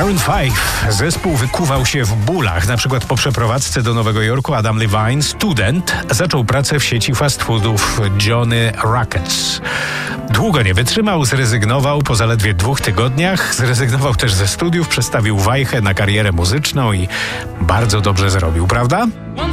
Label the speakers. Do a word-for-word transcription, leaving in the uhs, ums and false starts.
Speaker 1: Maroon pięć. Zespół wykuwał się w bólach. Na przykład po przeprowadzce do Nowego Jorku Adam Levine, student, zaczął pracę w sieci fast foodów Johnny Rockets. Długo nie wytrzymał, zrezygnował po zaledwie dwóch tygodniach. Zrezygnował też ze studiów, przestawił wajchę na karierę muzyczną i bardzo dobrze zrobił, prawda?